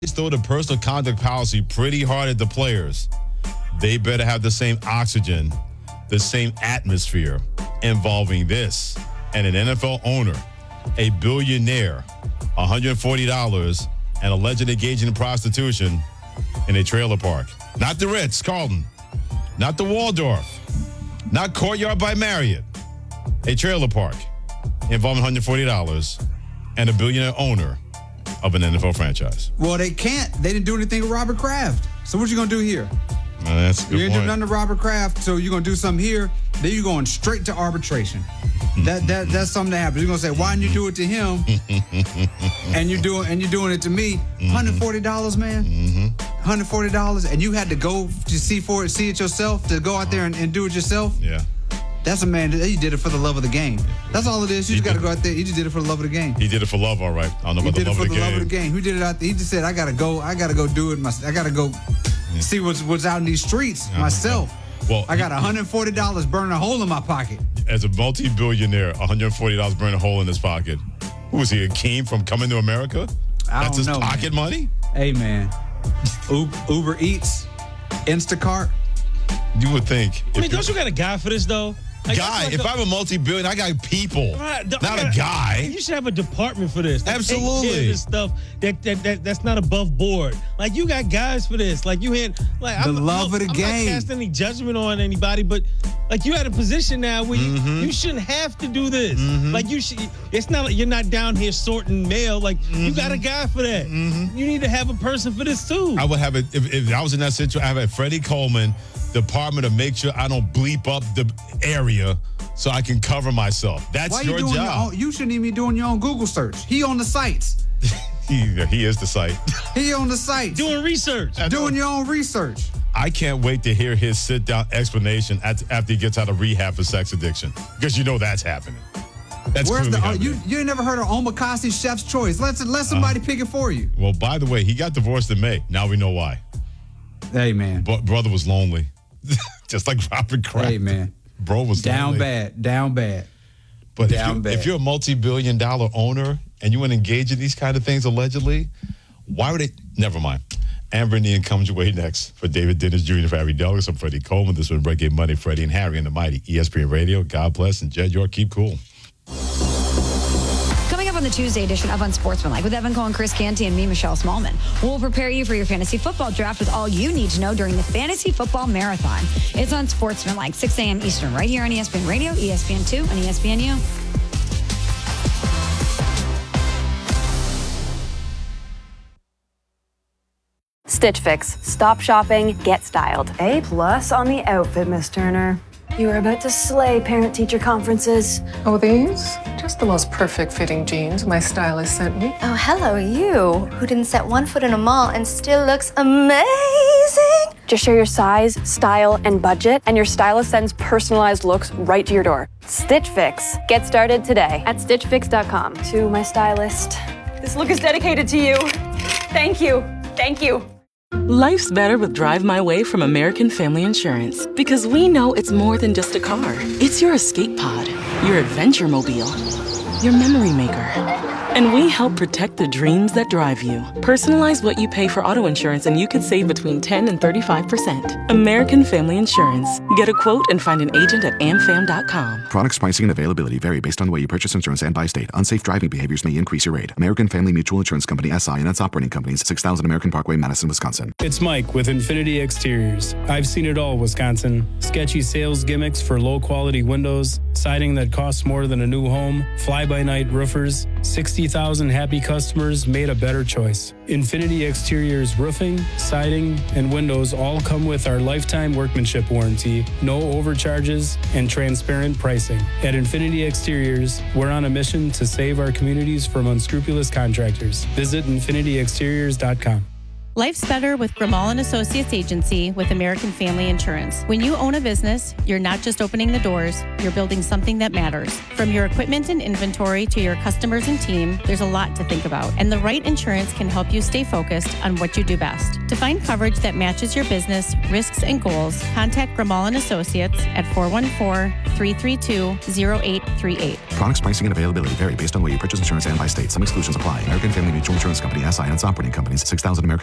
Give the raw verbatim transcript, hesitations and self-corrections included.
throw the personal conduct policy pretty hard at the players, they better have the same oxygen, the same atmosphere involving this. And an N F L owner, a billionaire, one hundred forty dollars, and alleged engaging in prostitution in a trailer park. Not the Ritz, Carlton. Not the Waldorf. Not Courtyard by Marriott. A trailer park involving one hundred forty dollars and a billionaire owner of an N F L franchise. Well, they can't. They didn't do anything with Robert Kraft. So what you going to do here? Well, that's a good You didn't point. do nothing to Robert Kraft, so you're going to do something here. Then you're going straight to arbitration. that that That's something that happens. You're going to say, why didn't you do it to him? and you're doing and you're doing it to me. one hundred forty dollars, man. Mm-hmm. one hundred forty dollars, and you had to go to see for it, see it yourself, to go out there and, and do it yourself. Yeah. That's a man. He did it for the love of the game. That's all it is. You He just got to did. go out there. He just did it for the love of the game. He did it for love, all right. I don't know He about the did it love for of the the love game. of the game. Who did it out there? He just said, "I gotta go. I gotta go do it. My, I gotta go see what's what's out in these streets myself." Well, I got one hundred forty dollars burning a hole in my pocket. As a multi-billionaire, one hundred forty dollars burning a hole in his pocket. Who was he, a king from Coming to America? I That's don't his know, pocket man. money? Hey man, Uber, Uber Eats, Instacart. You would think. I mean, if don't you got a guy for this, though? Like, guy, like if a- I'm a multi-billion, I got people, Right, the- not I a gotta- guy. You should have a department for this. that take care of Absolutely. this stuff that, that that that's not above board. Like you got guys for this. Like you had like The I'm, love look, of the I'm game. not casting any judgment on anybody, but like you had a position now where you, Mm-hmm. you shouldn't have to do this. Like you should. It's not like you're not down here sorting mail. Like you got a guy for that. You need to have a person for this too. Mm-hmm. I would have it if, if I was in that situation. I have a Freddie Coleman department to make sure I don't bleep up the area so I can cover myself. That's Why your you doing job. your own? You shouldn't even be doing your own Google search. He on the sites. he, he is the site. He on the sites. Doing research. doing your own research. I can't wait to hear his sit-down explanation at, after he gets out of rehab for sex addiction, because you know that's happening. That's Where's clearly the? Oh, happening. you you ain't never heard of Omakase Chef's Choice? Let let somebody pick it for you. Well, by the way, he got divorced in May. Now we know why. Hey man. But brother was lonely, just like Robert Kraft. Hey man. Bro was Down lonely. bad. Down bad. But if, Down you, bad. if you're a multi-billion dollar owner and you want to engage in these kind of things allegedly, why would they? Never mind. Amber and Ian comes your way next. For David Dennis Junior, for Harry Douglas, I'm Freddie Coleman. This was Breaking Money, Freddie and Harry and the mighty E S P N Radio. God bless, and Jed York, keep cool. Coming up on the Tuesday edition of Unsportsmanlike with Evan Cohen, Chris Canty, and me, Michelle Smallman. We'll prepare you for your fantasy football draft with all you need to know during the Fantasy Football Marathon. It's Unsportsmanlike, six a.m. Eastern, right here on E S P N Radio, E S P N two, and E S P N U. Stitch Fix. Stop shopping, get styled. A plus on the outfit, Miss Turner. You are about to slay parent-teacher conferences. Oh, these? Just the most perfect fitting jeans my stylist sent me. Oh, hello, you, who didn't set one foot in a mall and still looks amazing. Just share your size, style, and budget, and your stylist sends personalized looks right to your door. Stitch Fix. Get started today at stitch fix dot com. To my stylist, this look is dedicated to you. Thank you. Thank you. Life's better with Drive My Way from American Family Insurance, because we know it's more than just a car. It's your escape pod, your adventure mobile, your memory maker. And we help protect the dreams that drive you. Personalize what you pay for auto insurance and you could save between ten and thirty-five percent. American Family Insurance. Get a quote and find an agent at am fam dot com. Products, pricing, and availability vary based on the way you purchase insurance and by state. Unsafe driving behaviors may increase your rate. American Family Mutual Insurance Company, S I and its operating companies, six thousand American Parkway, Madison, Wisconsin. It's Mike with Infinity Exteriors. I've seen it all, Wisconsin. Sketchy sales gimmicks for low-quality windows, siding that costs more than a new home, fly-by-night roofers. sixty thousand happy customers made a better choice. Infinity Exteriors roofing, siding, and windows all come with our lifetime workmanship warranty, no overcharges, and transparent pricing. At Infinity Exteriors, we're on a mission to save our communities from unscrupulous contractors. Visit infinity exteriors dot com. Life's better with Grimal and Associates Agency with American Family Insurance. When you own a business, you're not just opening the doors, you're building something that matters. From your equipment and inventory to your customers and team, there's a lot to think about. And the right insurance can help you stay focused on what you do best. To find coverage that matches your business, risks, and goals, contact Grimal and Associates at four one four, three three two, zero eight three eight. Products pricing and availability vary based on where you purchase insurance and by state. Some exclusions apply. American Family Mutual Insurance Company, S I and its operating companies, six thousand American